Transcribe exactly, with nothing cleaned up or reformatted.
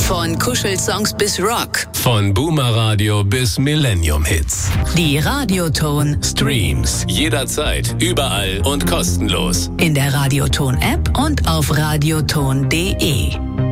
Von Kuschelsongs bis Rock. Von Boomer-Radio bis Millennium-Hits. Die Radioton Streams. Jederzeit, überall und kostenlos. In der Radioton-App und auf radioton punkt de.